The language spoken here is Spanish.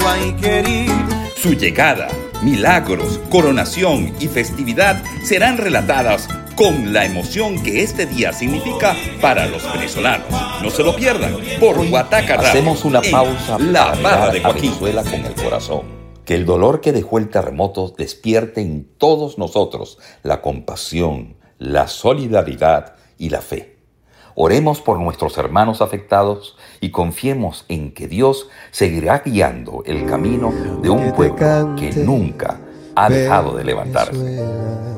Su llegada, milagros, coronación y festividad serán relatadas con la emoción que este día significa para los venezolanos. No se lo pierdan por Guataca Radio. Hacemos una pausa La para Barra de mirar a Joaquín. Venezuela con el corazón. Que el dolor que dejó el terremoto despierte en todos nosotros la compasión, la solidaridad y la fe. Oremos por nuestros hermanos afectados y confiemos en que Dios seguirá guiando el camino de un pueblo que nunca ha dejado de levantarse.